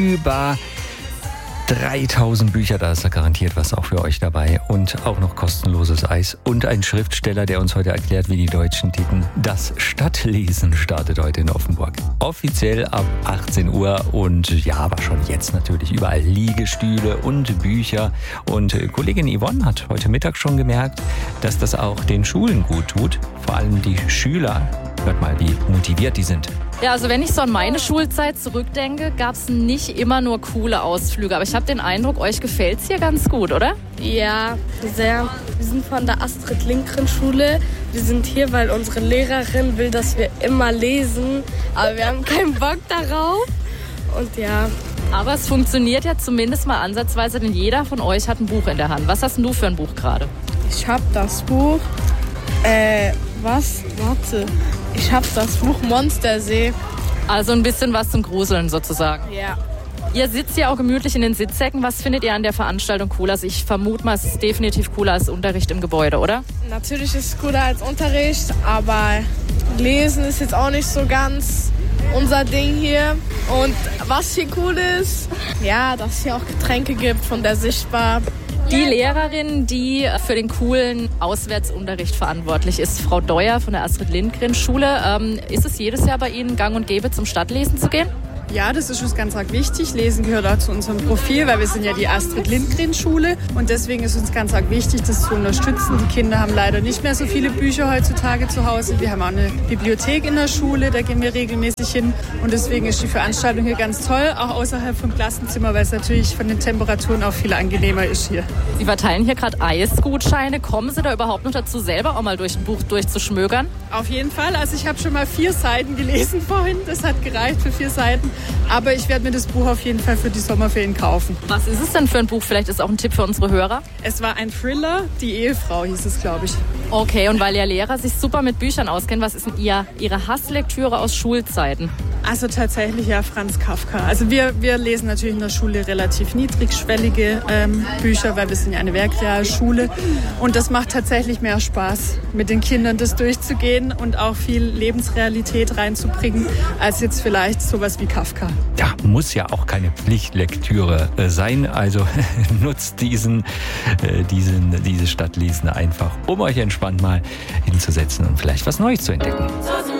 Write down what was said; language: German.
Über 3000 Bücher, da ist da garantiert was auch für euch dabei. Und auch noch kostenloses Eis. Und ein Schriftsteller, der uns heute erklärt, wie die Deutschen ticken. Das Stadtlesen startet heute in Offenburg. Offiziell ab 18 Uhr und ja, aber schon jetzt natürlich überall Liegestühle und Bücher. Und Kollegin Yvonne hat heute Mittag schon gemerkt, dass das auch den Schulen gut tut. Vor allem die Schüler. Hört mal, wie motiviert die sind. Ja, also wenn ich so an meine Schulzeit zurückdenke, gab es nicht immer nur coole Ausflüge. Aber ich habe den Eindruck, euch gefällt's hier ganz gut, oder? Ja, sehr. Wir sind von der Astrid-Lindgren-Schule. Wir sind hier, weil unsere Lehrerin will, dass wir immer lesen. Aber wir haben keinen Bock darauf. Und ja. Aber es funktioniert ja zumindest mal ansatzweise, denn jeder von euch hat ein Buch in der Hand. Was hast denn du für ein Buch gerade? Ich habe das Buch... Ich habe das Buch Monstersee. Also ein bisschen was zum Gruseln sozusagen. Ja. Ihr sitzt ja auch gemütlich in den Sitzsäcken. Was findet ihr an der Veranstaltung cooler? Also ich vermute mal, es ist definitiv cooler als Unterricht im Gebäude, oder? Natürlich ist es cooler als Unterricht, aber Lesen ist jetzt auch nicht so ganz unser Ding hier. Und was hier cool ist, ja, dass es hier auch Getränke gibt von der Sichtbar. Die Lehrerin, die für den coolen Auswärtsunterricht verantwortlich ist, Frau Deuer von der Astrid-Lindgren-Schule. Ist es jedes Jahr bei Ihnen gang und gäbe, zum Stadtlesen zu gehen? Ja, das ist uns ganz arg wichtig. Lesen gehört auch zu unserem Profil, weil wir sind ja die Astrid-Lindgren-Schule. Und deswegen ist uns ganz arg wichtig, das zu unterstützen. Die Kinder haben leider nicht mehr so viele Bücher heutzutage zu Hause. Wir haben auch eine Bibliothek in der Schule, da gehen wir regelmäßig hin. Und deswegen ist die Veranstaltung hier ganz toll, auch außerhalb vom Klassenzimmer, weil es natürlich von den Temperaturen auch viel angenehmer ist hier. Sie verteilen hier gerade Eisgutscheine. Kommen Sie da überhaupt noch dazu, selber auch mal durch ein Buch durchzuschmökern? Auf jeden Fall. Also ich habe schon mal 4 Seiten gelesen vorhin. Das hat gereicht für 4 Seiten. Aber ich werde mir das Buch auf jeden Fall für die Sommerferien kaufen. Was ist es denn für ein Buch? Vielleicht ist auch ein Tipp für unsere Hörer. Es war ein Thriller, Die Ehefrau hieß es, glaube ich. Okay, und weil ihr Lehrer sich super mit Büchern auskennen, was ist denn Ihre Hasslektüre aus Schulzeiten? Also tatsächlich ja Franz Kafka. Also wir lesen natürlich in der Schule relativ niedrigschwellige Bücher, weil wir sind ja eine Werkrealschule. Und das macht tatsächlich mehr Spaß, mit den Kindern das durchzugehen und auch viel Lebensrealität reinzubringen, als jetzt vielleicht sowas wie Kafka. Ja, muss ja auch keine Pflichtlektüre sein. Also nutzt dieses Stadtlesen einfach, um euch entspannt mal hinzusetzen und vielleicht was Neues zu entdecken.